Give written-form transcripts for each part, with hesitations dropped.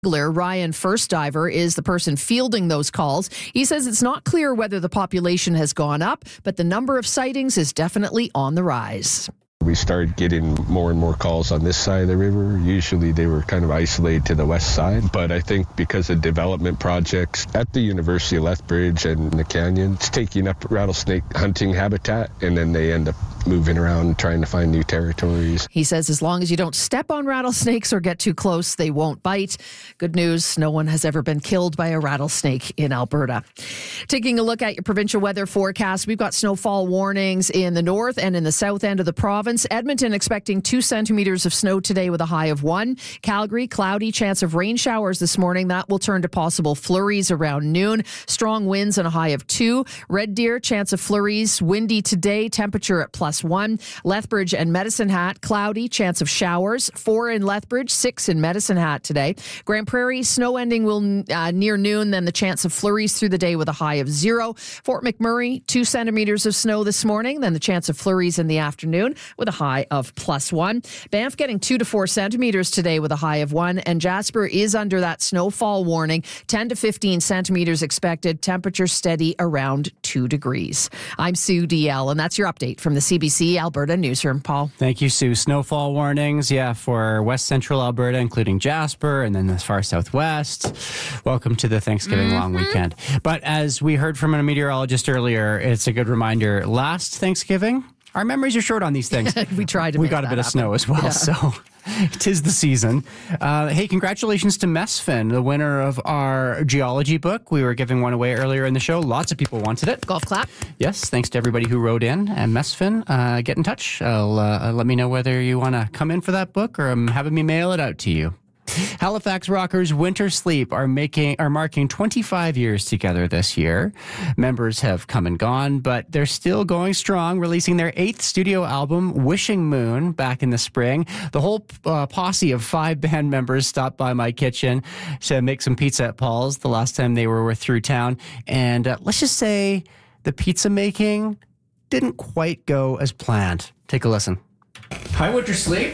Ryan Firstdiver is the person fielding those calls. He says it's not clear whether the population has gone up, but the number of sightings is definitely on the rise. We started getting more and more calls on this side of the river. Usually they were kind of isolated to the west side, but I think because of development projects at the University of Lethbridge and the canyon, it's taking up rattlesnake hunting habitat, and then they end up moving around trying to find new territories. He says as long as you don't step on rattlesnakes or get too close, they won't bite. Good news, no one has ever been killed by a rattlesnake in Alberta. Taking a look at your provincial weather forecast, we've got snowfall warnings in the north and in the south end of the province. Edmonton expecting 2 centimeters of snow today with a high of 1. Calgary, cloudy, chance of rain showers this morning. That will turn to possible flurries around noon. Strong winds and a high of 2. Red Deer, chance of flurries. Windy today, temperature at +1. Lethbridge and Medicine Hat, cloudy, chance of showers. 4 in Lethbridge, 6 in Medicine Hat today. Grand Prairie, snow ending will near noon, then the chance of flurries through the day with a high of 0. Fort McMurray, 2 centimeters of snow this morning, then the chance of flurries in the afternoon with a high of +1. Banff getting 2 to 4 centimeters today with a high of 1. And Jasper is under that snowfall warning. 10 to 15 centimeters expected. Temperature steady around 2 degrees. I'm Sue DL, and that's your update from the CBC Alberta Newsroom. Paul. Thank you, Sue. Snowfall warnings, for West Central Alberta, including Jasper, and then the far southwest. Welcome to the Thanksgiving long weekend. But as we heard from a meteorologist earlier, it's a good reminder. Last Thanksgiving, our memories are short on these things. We tried to We make got a that bit of happen. snow as well, so 'tis the season. Hey, congratulations to Messfin, the winner of our geology book. We were giving one away earlier in the show. Lots of people wanted it. Golf clap. Yes, thanks to everybody who wrote in. And Messfin, get in touch. Let me know whether you want to come in for that book or I'm having me mail it out to you. Halifax Rockers Winter Sleep are marking 25 years together this year. Members have come and gone, but they're still going strong, releasing their 8th studio album, Wishing Moon, back in the spring. The whole posse of 5 band members stopped by my kitchen to make some pizza at Paul's the last time they were through town. And let's just say the pizza making didn't quite go as planned. Take a listen. Hi, Winter Sleep.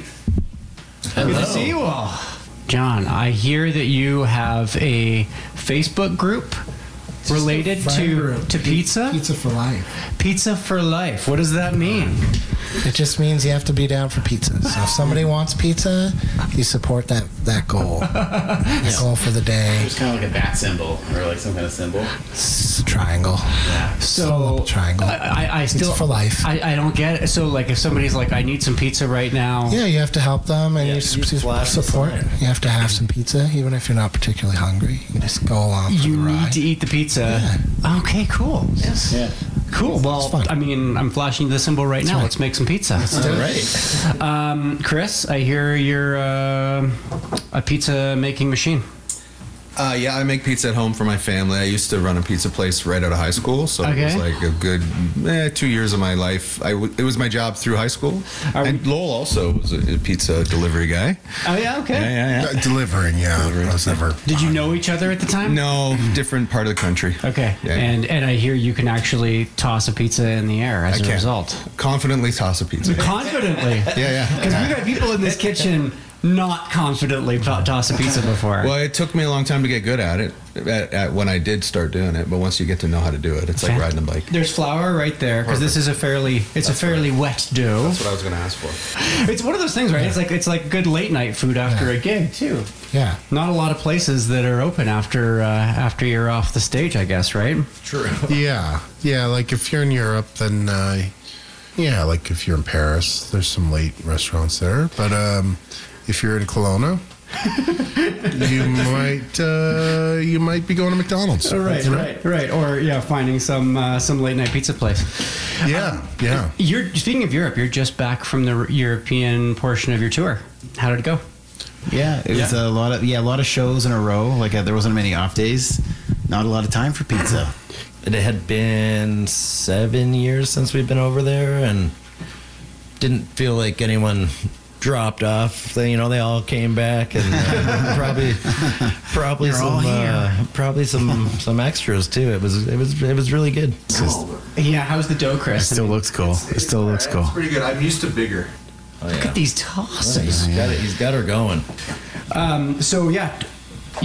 Hello. Good to see you all. John, I hear that you have a Facebook group related to pizza? Pizza for life. Pizza for life. What does that mean? It just means you have to be down for pizza. So if somebody wants pizza, you support that goal. The goal for the day. It's kind of like a bat symbol or like some kind of symbol. It's a triangle. Yeah. So triangle. I Pizza still for life. I don't get it. So like if somebody's like, I need some pizza right now. Yeah, you have to help them and you flash the support. sign. You have to have some pizza, even if you're not particularly hungry. You can just go along for You the ride. need to eat the pizza. Okay, cool. Yes. Yeah. Cool. Well, fun. I mean, I'm flashing the symbol right now. right. Let's make some pizza. All right. Chris, I hear you're a pizza making machine. Yeah, I make pizza at home for my family. I used to run a pizza place right out of high school, so it was Okay. like a good 2 years of my life. It was my job through high school. And Lowell also was a pizza delivery guy. Oh yeah, okay. Yeah. Delivering, I was never. Did you know each other at the time? No, different part of the country. Okay. Yeah. And I hear you can actually toss a pizza in the air as a can. result. Confidently toss a pizza. Confidently. Yeah. Because we got people in this kitchen not confidently toss a pizza before. Well, it took me a long time to get good at it at when I did start doing it, but once you get to know how to do it, it's like riding a bike. There's flour right there because this is a fairly wet dough. That's what I was going to ask for. It's one of those things, right? It's like good late night food after a gig too. Yeah. Not a lot of places that are open after you're off the stage, I guess, right? True. Yeah, like if you're in Europe, then like if you're in Paris, there's some late restaurants there. But if you're in Kelowna, you might be going to McDonald's. Right. Or finding some late night pizza place. Yeah. You're speaking of Europe. You're just back from the European portion of your tour. How did it go? Yeah, it was a lot of shows in a row. Like there wasn't many off days. Not a lot of time for pizza. It had been 7 years since we've been over there, and didn't feel like anyone dropped off. They all came back, and probably some extras too. It was really good. Yeah, how's the dough, Chris? It still looks cool. It's pretty good. I'm used to bigger. Oh, yeah. Look at these tosses. He's got her going. So yeah,